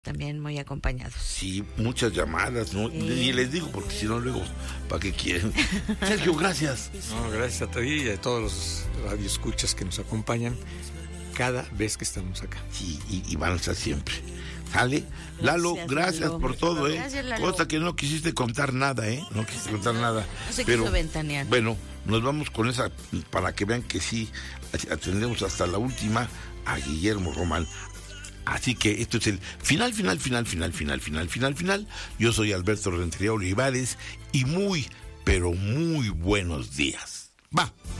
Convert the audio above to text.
también muy acompañados. Sí, muchas llamadas, ¿no? Ni les digo porque si no luego, ¿para qué quieren? Sergio, gracias. No, gracias a ti y a todos los radioescuchas que nos acompañan cada vez que estamos acá. Sí, y van a estar siempre. ¿Sale? Lalo, gracias Lalo. por todo, Gracias, Lalo. Cosa que no quisiste contar nada, No quisiste contar nada. No se Pero, quiso ventanear. bueno, nos vamos con esa para que vean que sí, atendemos hasta la última a Guillermo Román. Así que esto es el final. Yo soy Alberto Rentería Olivares y muy, pero muy buenos días. Va.